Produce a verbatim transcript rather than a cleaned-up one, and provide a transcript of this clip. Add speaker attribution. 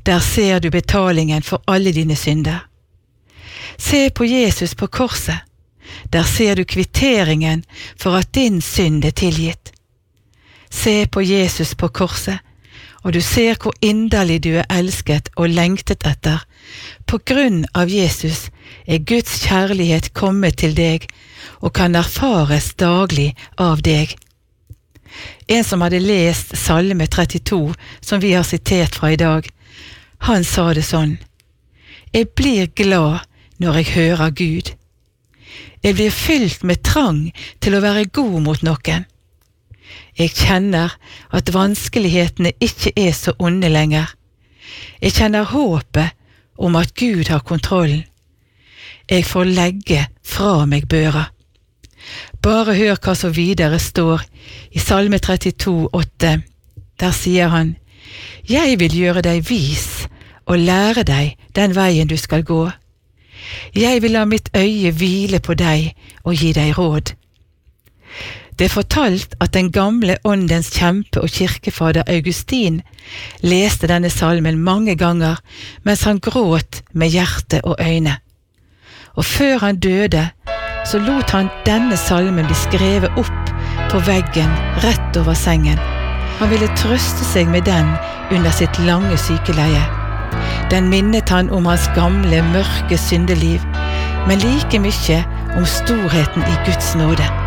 Speaker 1: Der ser du betalingen for alle dine synder. Se på Jesus på korset. Der ser du kvitteringen for at din synd er tilgitt. Se på Jesus på korset, og du ser hvor inderlig du er elsket og lengtet etter. På grunn av Jesus er Guds kjærlighet kommet til deg og kan erfares daglig av deg. En som hadde lest Salme trettito, som vi har sitert fra i dag, han sa det sånn: Jeg blir glad når jeg hører Gud. Jeg blir fylt med trang til å være god mot noen. Jeg kjenner at vanskelighetene ikke er så onde lenger. Jeg kjenner håpet om at Gud har kontrollen. Jeg får legge fra meg børa. Bare hør hva så videre står i Salme trettito, åtte. Der sier han: Jeg vil gjøre deg vis og lære deg den veien du skal gå. Jeg vil la mitt øye hvile på deg og gi deg råd. Det er fortalt at den gamle åndens kjempe og kirkefader Augustin leste denne salmen mange ganger mens han gråt med hjerte og øyne. Og før han døde, så lot han denne salmen bli skrevet opp på veggen rett over sengen. Han ville trøste seg med den under sitt lange sykeleie. Den minnet han om hans gamle, mørke syndeliv, men like mye om storheten i Guds nåde.